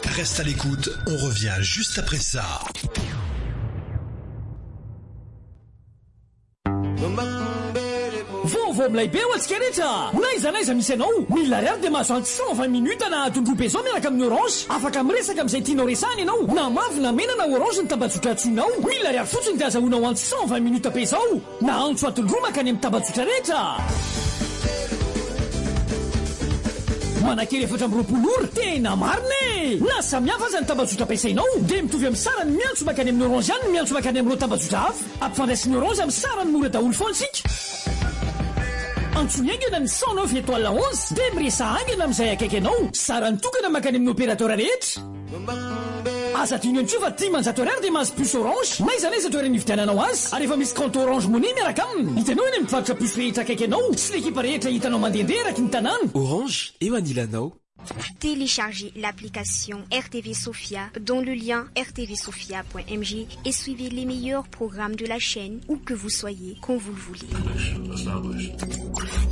Reste à l'écoute, on revient juste après ça. Vovô milay be ho antsika rehetra naiza misy anao mila ariary dia mahazo antsy 120 minutes na tondrobe zao miaraka amin'ny orange afaka miresaka amin'izay tianao resahany ianao na mavy na mena na orange ny tambajotra antsoinao mila ariary fotsiny dia azahoanao antsy 120 minutes be zao na antso atondro makany amin'ny tambajotra rehetra manakely efatra amby roapolo ora tena marina na samihafa aza ny tambajotra ampiasainao dia mitovy amin'ny sarany miantso makany amin'ny orange ihany ny miantso makany amin'ireo tambajotra hafa ampifandraisin'ny orange amin'ny sarany mora daholo foantsika antsoiangana ny 109 étoile 11 dia miresahangana amin'izay akaiky anao sarany tokana makany amin'ny opérateur rehetra aza tiany antsio fa 10 dia mahazo puce orange naizanaiza toerana ividiananao azy ary efa misy compte orange money miaraka aminy hitanao eny mivarotra puce rehetra akaiky anao sy l'équipe rehetra hitanao mandehandeha eraky ny tanàna Orange eo anilanao. Téléchargez l'application RTV Sophia dont le lien rtvsophia.mj et suivez les meilleurs programmes de la chaîne où que vous soyez, quand vous le voulez.